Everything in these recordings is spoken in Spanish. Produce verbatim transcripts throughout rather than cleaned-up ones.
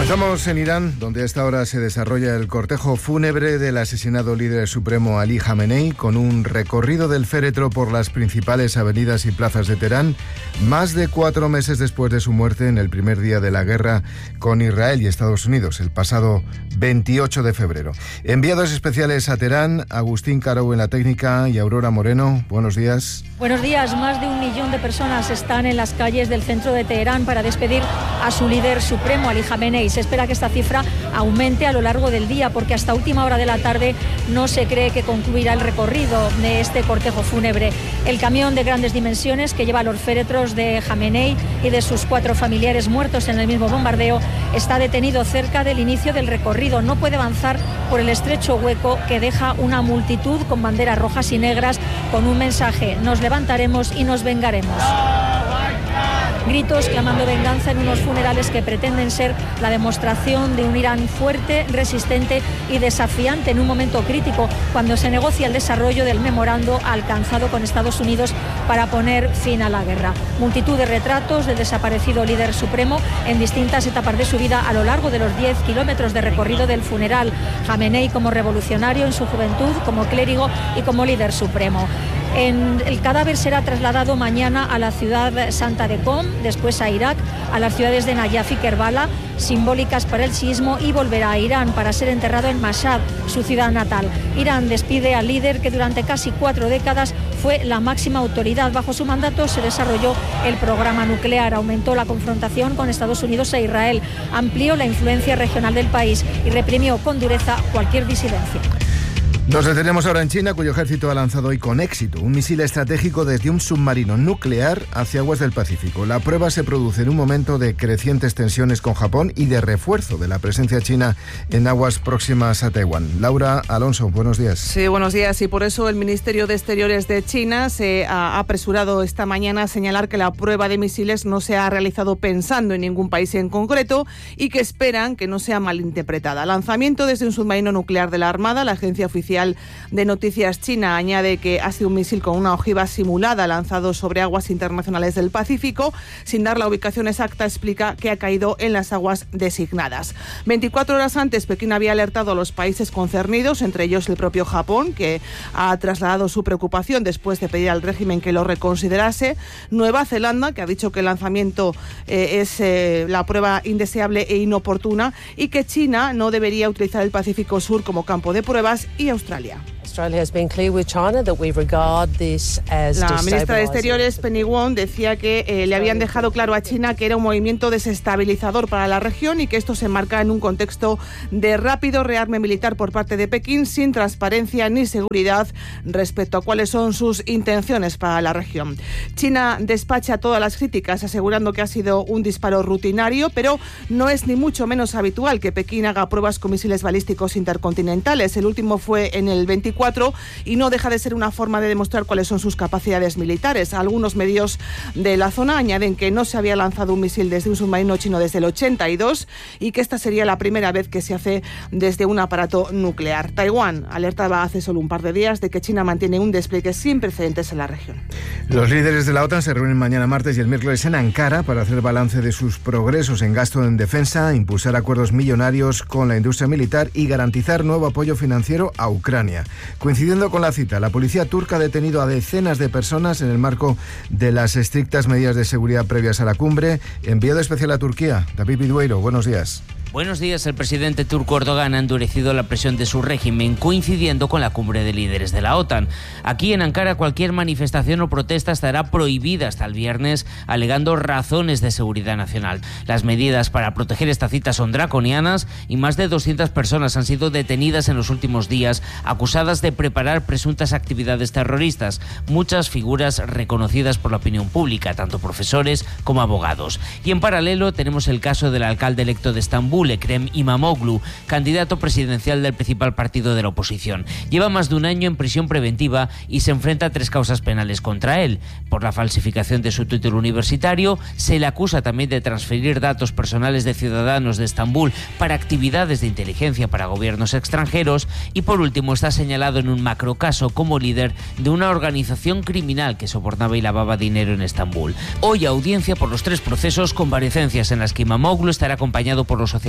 Comenzamos en Irán, donde a esta hora se desarrolla el cortejo fúnebre del asesinado líder supremo Ali Jamenei, con un recorrido del féretro por las principales avenidas y plazas de Teherán, más de cuatro meses después de su muerte en el primer día de la guerra con Israel y Estados Unidos, el pasado veintiocho de febrero. Enviados especiales a Teherán, Agustín Carou en la técnica y Aurora Moreno. Buenos días. Buenos días. Más de un millón de personas están en las calles del centro de Teherán para despedir a su líder supremo, Ali Jamenei. Se espera que esta cifra aumente a lo largo del día, porque hasta última hora de la tarde no se cree que concluirá el recorrido de este cortejo fúnebre. El camión de grandes dimensiones que lleva los féretros de Jamenei y de sus cuatro familiares muertos en el mismo bombardeo está detenido cerca del inicio del recorrido. No puede avanzar por el estrecho hueco que deja una multitud con banderas rojas y negras con un mensaje: nos levantaremos y nos vengaremos. Gritos clamando venganza en unos funerales que pretenden ser la demostración de un Irán fuerte, resistente y desafiante en un momento crítico, cuando se negocia el desarrollo del memorando alcanzado con Estados Unidos para poner fin a la guerra. Multitud de retratos del desaparecido líder supremo en distintas etapas de su vida a lo largo de los diez kilómetros de recorrido del funeral. Jamenei como revolucionario en su juventud, como clérigo y como líder supremo. En, el cadáver será trasladado mañana a la ciudad santa de Qom, después a Irak, a las ciudades de Nayaf y Kerbala, simbólicas para el sismo, y volverá a Irán para ser enterrado en Mashhad, su ciudad natal. Irán despide al líder que durante casi cuatro décadas fue la máxima autoridad. Bajo su mandato se desarrolló el programa nuclear, aumentó la confrontación con Estados Unidos e Israel, amplió la influencia regional del país y reprimió con dureza cualquier disidencia. Nos detenemos ahora en China, cuyo ejército ha lanzado hoy con éxito un misil estratégico desde un submarino nuclear hacia aguas del Pacífico. La prueba se produce en un momento de crecientes tensiones con Japón y de refuerzo de la presencia china en aguas próximas a Taiwán. Laura Alonso, buenos días. Sí, buenos días. Y por eso el Ministerio de Exteriores de China se ha apresurado esta mañana a señalar que la prueba de misiles no se ha realizado pensando en ningún país en concreto y que esperan que no sea malinterpretada. Lanzamiento desde un submarino nuclear de la Armada. La agencia oficial de noticias china añade que ha sido un misil con una ojiva simulada lanzado sobre aguas internacionales del Pacífico. Sin dar la ubicación exacta, explica que ha caído en las aguas designadas. veinticuatro horas antes, Pekín había alertado a los países concernidos, entre ellos el propio Japón, que ha trasladado su preocupación después de pedir al régimen que lo reconsiderase. Nueva Zelanda, que ha dicho que el lanzamiento eh, es eh, la prueba indeseable e inoportuna, y que China no debería utilizar el Pacífico Sur como campo de pruebas, y Australia. La ministra de Exteriores, Penny Wong, decía que eh, le habían dejado claro a China que era un movimiento desestabilizador para la región y que esto se enmarca en un contexto de rápido rearme militar por parte de Pekín, sin transparencia ni seguridad respecto a cuáles son sus intenciones para la región. China despacha todas las críticas, asegurando que ha sido un disparo rutinario, pero no es ni mucho menos habitual que Pekín haga pruebas con misiles balísticos intercontinentales. El último fue en el veinticuatro y no deja de ser una forma de demostrar cuáles son sus capacidades militares. Algunos medios de la zona añaden que no se había lanzado un misil desde un submarino chino desde el ochenta y dos y que esta sería la primera vez que se hace desde un aparato nuclear. Taiwán alertaba hace solo un par de días de que China mantiene un despliegue sin precedentes en la región. Los líderes de la OTAN se reúnen mañana martes y el miércoles en Ankara para hacer balance de sus progresos en gasto en defensa, impulsar acuerdos millonarios con la industria militar y garantizar nuevo apoyo financiero a Ucrania. Coincidiendo con la cita, la policía turca ha detenido a decenas de personas en el marco de las estrictas medidas de seguridad previas a la cumbre. Enviado especial a Turquía, David Bidueiro, buenos días. Buenos días. El presidente turco Erdogan ha endurecido la presión de su régimen, coincidiendo con la cumbre de líderes de la OTAN. Aquí en Ankara, cualquier manifestación o protesta estará prohibida hasta el viernes, alegando razones de seguridad nacional. Las medidas para proteger esta cita son draconianas y más de doscientas personas han sido detenidas en los últimos días, acusadas de preparar presuntas actividades terroristas. Muchas figuras reconocidas por la opinión pública, tanto profesores como abogados. Y en paralelo tenemos el caso del alcalde electo de Estambul, Ekrem İmamoğlu, candidato presidencial del principal partido de la oposición. Lleva más de un año en prisión preventiva y se enfrenta a tres causas penales contra él. Por la falsificación de su título universitario, se le acusa también de transferir datos personales de ciudadanos de Estambul para actividades de inteligencia para gobiernos extranjeros y, por último, está señalado en un macrocaso como líder de una organización criminal que sobornaba y lavaba dinero en Estambul. Hoy audiencia por los tres procesos, comparecencias en las que İmamoğlu estará acompañado por los socialistas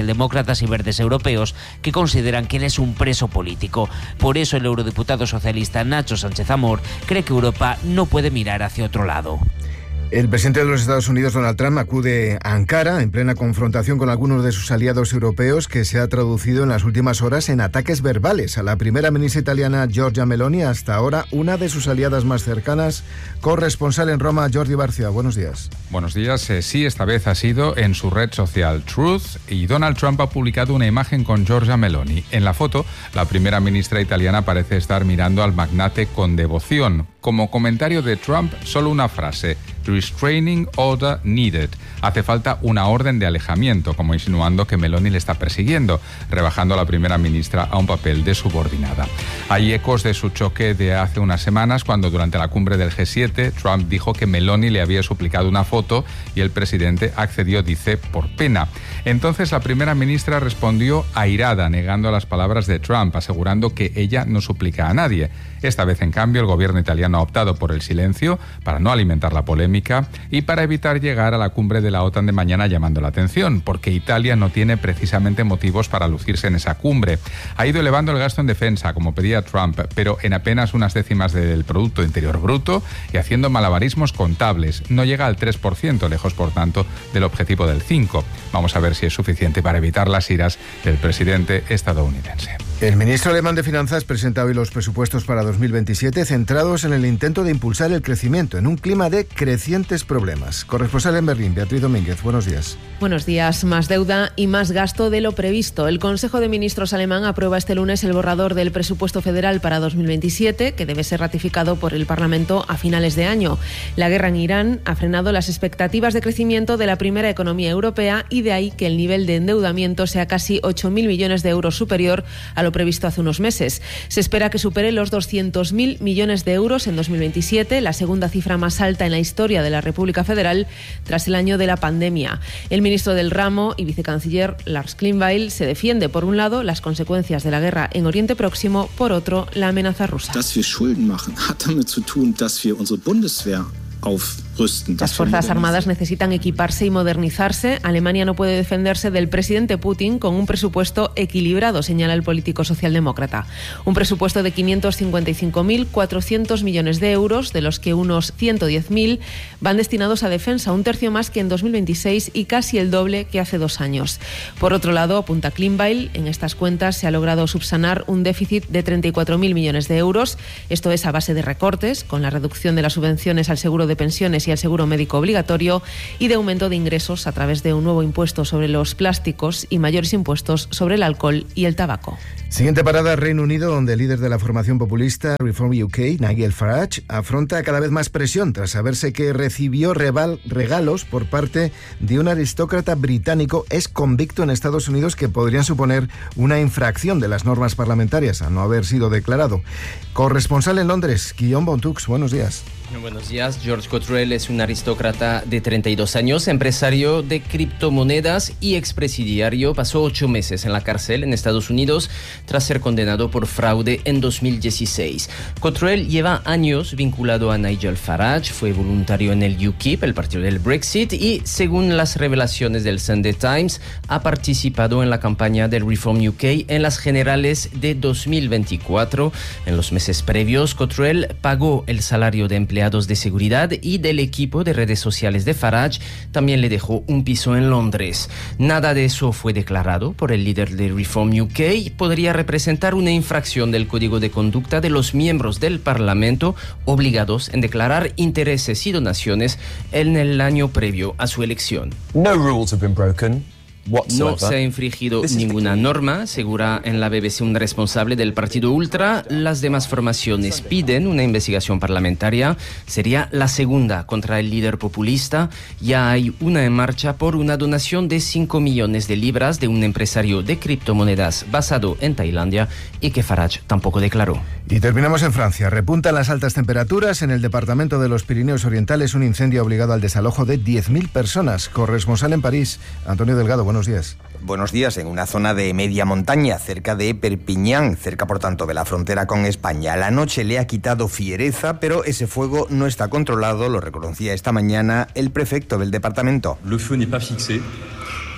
socialdemócratas y verdes europeos, que consideran que él es un preso político. Por eso el eurodiputado socialista Nacho Sánchez Amor cree que Europa no puede mirar hacia otro lado. El presidente de los Estados Unidos, Donald Trump, acude a Ankara en plena confrontación con algunos de sus aliados europeos, que se ha traducido en las últimas horas en ataques verbales a la primera ministra italiana Giorgia Meloni, hasta ahora una de sus aliadas más cercanas. Corresponsal en Roma, Jordi Barcia, buenos días. Buenos días. Eh, sí, esta vez ha sido en su red social Truth, y Donald Trump ha publicado una imagen con Giorgia Meloni. En la foto, la primera ministra italiana parece estar mirando al magnate con devoción. Como comentario de Trump, solo una frase: restraining order needed. Hace falta una orden de alejamiento, como insinuando que Meloni le está persiguiendo, rebajando a la primera ministra a un papel de subordinada. Hay ecos de su choque de hace unas semanas, cuando durante la cumbre del G siete Trump dijo que Meloni le había suplicado una foto y el presidente accedió, dice, por pena. Entonces la primera ministra respondió airada, negando las palabras de Trump, asegurando que ella no suplica a nadie. Esta vez, en cambio, el gobierno italiano ha optado por el silencio para no alimentar la polémica y para evitar llegar a la cumbre de la OTAN de mañana llamando la atención, porque Italia no tiene precisamente motivos para lucirse en esa cumbre. Ha ido elevando el gasto en defensa, como pedía Trump, pero en apenas unas décimas del Producto Interior Bruto y haciendo malabarismos contables. No llega al tres por ciento, lejos, por tanto, del objetivo del cinco por ciento. Vamos a ver si es suficiente para evitar las iras del presidente estadounidense. El ministro alemán de Finanzas presenta hoy los presupuestos para dos mil veintisiete, centrados en el intento de impulsar el crecimiento en un clima de crecientes problemas. Corresponsal en Berlín, Beatriz Domínguez, buenos días. Buenos días. Más deuda y más gasto de lo previsto. El Consejo de Ministros alemán aprueba este lunes el borrador del presupuesto federal para dos mil veintisiete, que debe ser ratificado por el Parlamento a finales de año. La guerra en Irán ha frenado las expectativas de crecimiento de la primera economía europea, y de ahí que el nivel de endeudamiento sea casi ocho mil millones de euros superior a lo previsto hace unos meses. Se espera que supere los doscientos mil millones de euros en dos mil veintisiete, la segunda cifra más alta en la historia de la República Federal tras el año de la pandemia. El ministro del ramo y vicecanciller Lars Klingbeil se defiende, por un lado, las consecuencias de la guerra en Oriente Próximo, por otro, la amenaza rusa. Dass wir Schulden machen, hat damit zu tun, dass wir unsere Bundeswehr aufrüsten. Las Fuerzas Armadas necesitan equiparse y modernizarse. Alemania no puede defenderse del presidente Putin con un presupuesto equilibrado, señala el político socialdemócrata. Un presupuesto de quinientos cincuenta y cinco mil cuatrocientos millones de euros, de los que unos ciento diez mil van destinados a defensa, un tercio más que en dos mil veintiséis y casi el doble que hace dos años. Por otro lado, apunta Klingbeil, en estas cuentas se ha logrado subsanar un déficit de treinta y cuatro mil millones de euros. Esto es a base de recortes, con la reducción de las subvenciones al seguro de pensiones y al seguro médico obligatorio, y de aumento de ingresos a través de un nuevo impuesto sobre los plásticos y mayores impuestos sobre el alcohol y el tabaco. Siguiente parada, Reino Unido, donde el líder de la formación populista Reform U K, Nigel Farage, afronta cada vez más presión tras saberse que recibió regalos por parte de un aristócrata británico ex convicto en Estados Unidos, que podrían suponer una infracción de las normas parlamentarias a no haber sido declarado. Corresponsal en Londres, Guillaume Bontux, buenos días. Buenos días. George Cottrell es un aristócrata de treinta y dos años, empresario de criptomonedas y expresidiario. Pasó ocho meses en la cárcel en Estados Unidos tras ser condenado por fraude en dos mil dieciséis. Cottrell lleva años vinculado a Nigel Farage, fue voluntario en el U K I P, el partido del Brexit, y según las revelaciones del Sunday Times, ha participado en la campaña del Reform U K en las generales de dos mil veinticuatro. En los meses previos, Cottrell pagó el salario de empleado de seguridad y del equipo de redes sociales de Farage. También le dejó un piso en Londres. Nada de eso fue declarado por el líder de Reform U K. Podría representar una infracción del Código de Conducta de los miembros del Parlamento, obligados en declarar intereses y donaciones en el año previo a su elección. No rules have been broken. No se ha infringido ninguna norma, asegura en la B B C un responsable del partido ultra. Las demás formaciones piden una investigación parlamentaria. Sería la segunda contra el líder populista. Ya hay una en marcha por una donación de cinco millones de libras de un empresario de criptomonedas basado en Tailandia y que Farage tampoco declaró. Y terminamos en Francia. Repuntan las altas temperaturas. En el departamento de los Pirineos Orientales, un incendio ha obligado al desalojo de diez mil personas. Corresponsal en París, Antonio Delgado, buenos días. Buenos días. En una zona de media montaña, cerca de Perpiñán, cerca por tanto de la frontera con España. La noche le ha quitado fiereza, pero ese fuego no está controlado, lo reconocía esta mañana el prefecto del departamento. Le feu n'est pas fixé.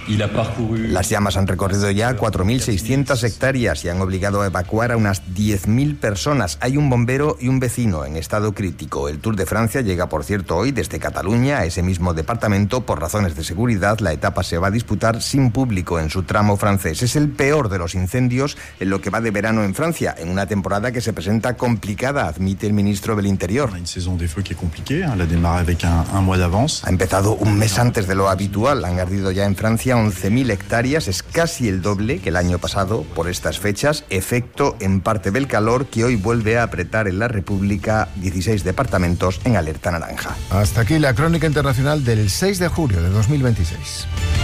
Las llamas han recorrido ya cuatro mil seiscientas hectáreas y han obligado a evacuar a unas diez mil personas. Hay un bombero y un vecino en estado crítico. El Tour de Francia llega, por cierto, hoy desde Cataluña a ese mismo departamento. Por razones de seguridad, la etapa se va a disputar sin público en su tramo francés. Es el peor de los incendios en lo que va de verano en Francia, en una temporada que se presenta complicada, admite el ministro del Interior. Ha empezado un mes antes de lo habitual. Han ardido ya en Francia once mil hectáreas, es casi el doble que el año pasado por estas fechas, efecto en parte del calor que hoy vuelve a apretar en la República, dieciséis departamentos en alerta naranja. Hasta aquí la crónica internacional del seis de julio de dos mil veintiséis.